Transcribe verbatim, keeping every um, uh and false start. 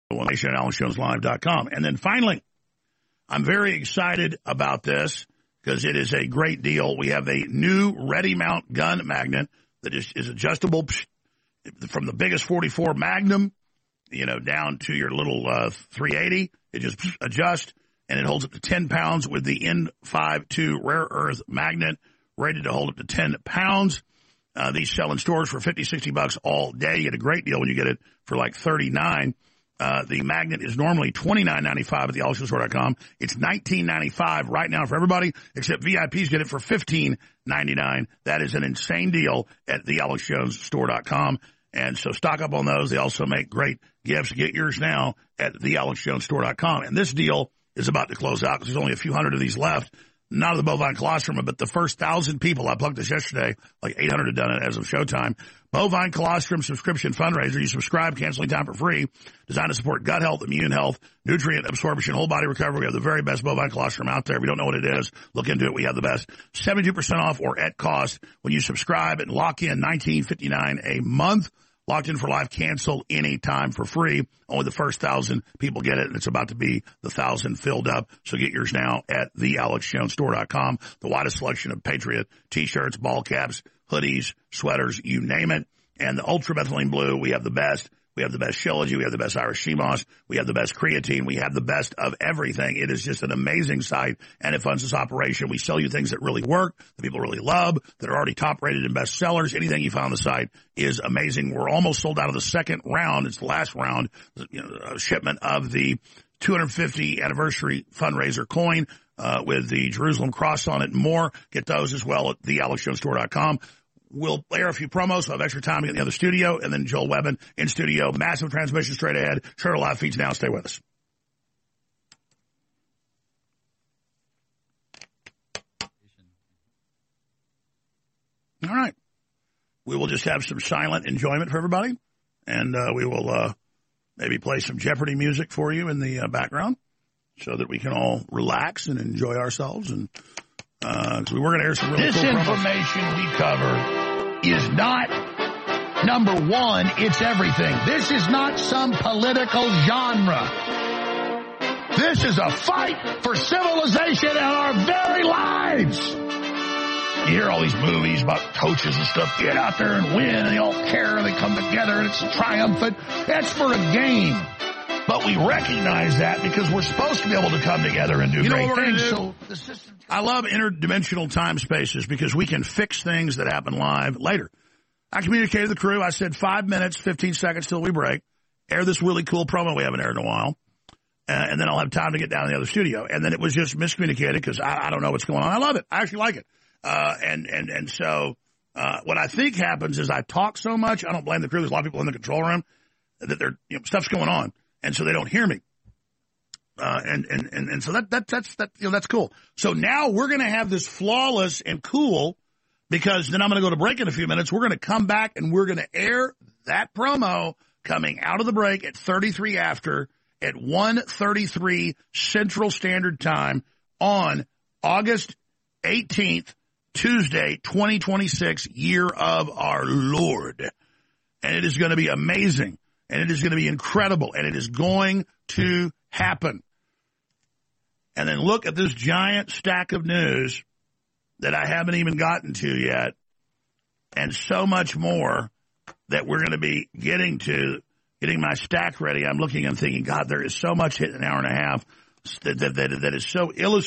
at alex jones live dot com. And then finally, I'm very excited about this because it is a great deal. We have a new ready mount gun magnet that is, is adjustable from the biggest forty-four Magnum, you know, down to your little uh, three eighty. It just adjusts, and it holds up to ten pounds with the N fifty-two rare earth magnet, rated to hold up to ten pounds. Uh, these sell in stores for fifty, sixty bucks all day. You get a great deal when you get it for like thirty-nine. Uh, the magnet is normally twenty-nine ninety-five at the alex jones store dot com. It's nineteen ninety-five right now for everybody, except V I Ps get it for fifteen ninety-nine. That is an insane deal at the alex jones store dot com. And so stock up on those. They also make great gifts. Get yours now at the alex jones store dot com. And this deal is about to close out because there's only a few hundred of these left. Not of the bovine colostrum, but the first thousand people. I plugged this yesterday. Like eight hundred had done it as of showtime. Bovine colostrum subscription fundraiser. You subscribe, canceling time for free. Designed to support gut health, immune health, nutrient absorption, whole body recovery. We have the very best bovine colostrum out there. If you don't know what it is, look into it. We have the best. seventy-two percent off or at cost when you subscribe and lock in nineteen fifty-nine a month. Locked in for life, cancel anytime for free. Only the first thousand people get it, and it's about to be the thousand filled up. So get yours now at the alex jones store dot com. The widest selection of Patriot T-shirts, ball caps, hoodies, sweaters, you name it. And the Ultra Methylene Blue, we have the best. We have the best Shilajit. We have the best Irish Sea Moss. We have the best creatine. We have the best of everything. It is just an amazing site, and it funds this operation. We sell you things that really work, that people really love, that are already top-rated and best sellers. Anything you find on the site is amazing. We're almost sold out of the second round. It's the last round, you know, shipment of the two hundred fifty anniversary fundraiser coin uh, with the Jerusalem cross on it and more. Get those as well at the alex jones store dot com. We'll air a few promos. We'll have extra time to get in the other studio. And then Joel Webbin in studio. Massive transmission straight ahead. Share live feeds now. Stay with us. All right. We will just have some silent enjoyment for everybody. And uh, we will uh, maybe play some Jeopardy music for you in the uh, background so that we can all relax and enjoy ourselves. And because uh, we were going to air some really this cool information promos. we cover is not number one, it's everything. This is not some political genre. This is a fight for civilization and our very lives. You hear all these movies about coaches and stuff, get out there and win, and they all care, and they come together, and it's triumphant. That's for a game. But we recognize that because we're supposed to be able to come together and do you great know things. Do? So the system. I love interdimensional time spaces because we can fix things that happen live later. I communicated with the crew. I said five minutes, fifteen seconds till we break. Air this really cool promo we haven't aired in a while. Uh, and then I'll have time to get down to the other studio. And then it was just miscommunicated because I, I don't know what's going on. I love it. I actually like it. Uh, and, and, and so uh, what I think happens is I talk so much. I don't blame the crew. There's a lot of people in the control room that they're, you know, stuff's going on. And so they don't hear me. Uh, and, and, and, and so that, that, that's, that, you know, that's cool. So now we're going to have this flawless and cool because then I'm going to go to break in a few minutes. We're going to come back and we're going to air that promo coming out of the break at thirty-three after at one thirty-three Central Standard Time on August eighteenth, Tuesday, twenty twenty-six, year of our Lord. And it is going to be amazing. And it is going to be incredible, and it is going to happen. And then look at this giant stack of news that I haven't even gotten to yet, and so much more that we're going to be getting to, getting my stack ready. I'm looking and thinking, God, there is so much hit in an hour and a half that, that, that, that is so illustrative.